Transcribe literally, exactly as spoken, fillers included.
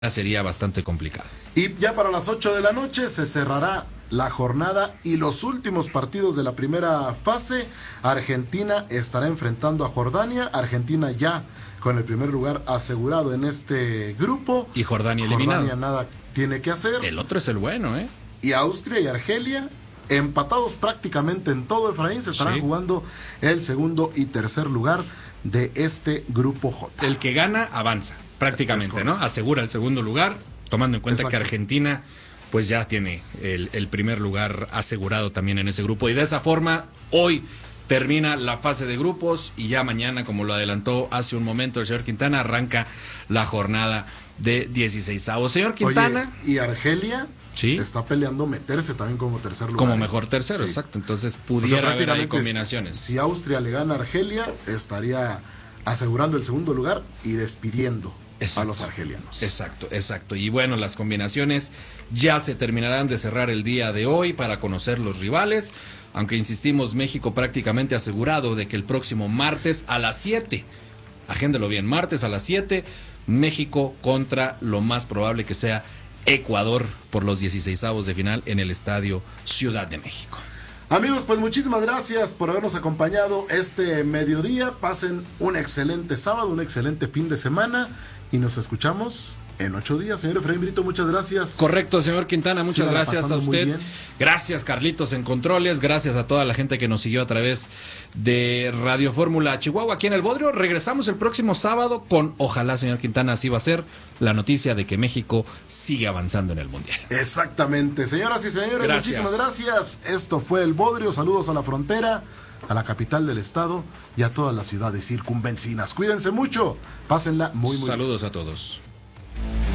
sería bastante complicado. Y ya para las ocho de la noche se cerrará la jornada y los últimos partidos de la primera fase. Argentina estará enfrentando a Jordania. Argentina ya con el primer lugar asegurado en este grupo. Y Jordania eliminado. Jordania nada tiene que hacer. El otro es el bueno, ¿eh? Y Austria y Argelia, empatados prácticamente en todo, Efraín, se estarán sí. jugando el segundo y tercer lugar de este grupo J. El que gana avanza, prácticamente, ¿no? Asegura el segundo lugar, tomando en cuenta Exacto. que Argentina pues ya tiene el, el primer lugar asegurado también en ese grupo. Y de esa forma, hoy termina la fase de grupos y ya mañana, como lo adelantó hace un momento el señor Quintana, arranca la jornada de dieciseisavos. Señor Quintana. Oye, ¿y Argelia? Sí. Está peleando meterse también como tercer lugar. Como mejor tercero, sí. exacto. Entonces pudiera o sea, haber ahí combinaciones. Si Austria le gana a Argelia, estaría asegurando el segundo lugar y despidiendo exacto. a los argelianos. Exacto, exacto. Y bueno, las combinaciones ya se terminarán de cerrar el día de hoy para conocer los rivales. Aunque insistimos, México prácticamente asegurado de que el próximo martes a las siete, agéndelo bien, martes a las siete, México contra lo más probable que sea Ecuador por los dieciseisavos de final en el Estadio Ciudad de México. Amigos, pues muchísimas gracias por habernos acompañado este mediodía. Pasen un excelente sábado, un excelente fin de semana y nos escuchamos en ocho días. Señor Efraín Brito, muchas gracias. Correcto, señor Quintana, muchas Síganla gracias a usted. Gracias, Carlitos en Controles. Gracias a toda la gente que nos siguió a través de Radio Fórmula Chihuahua aquí en El Bodrio. Regresamos el próximo sábado con, ojalá, señor Quintana, así va a ser, la noticia de que México sigue avanzando en el Mundial. Exactamente. Señoras y señores, gracias. Muchísimas gracias. Esto fue El Bodrio. Saludos a la frontera, a la capital del estado y a todas las ciudades circunvencinas. Cuídense mucho. Pásenla muy, muy Saludos bien. a todos.